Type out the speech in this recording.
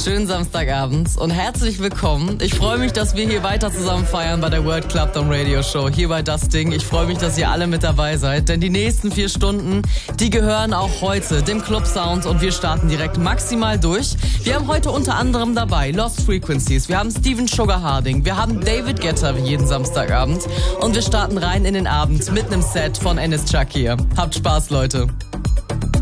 Schönen Samstagabend und herzlich willkommen. Ich freue mich, dass wir hier weiter zusammen feiern bei der World Club Down Radio Show, hier bei Das Ding. Ich freue mich, dass ihr alle mit dabei seid, denn die nächsten 4 Stunden, die gehören auch heute dem Club Sound und wir starten direkt maximal durch. Wir haben heute unter anderem dabei Lost Frequencies, wir haben Stephen Sugar Harding, wir haben David Guetta wie jeden Samstagabend und wir starten rein in den Abend mit einem Set von Enes Shakir. Habt Spaß, Leute.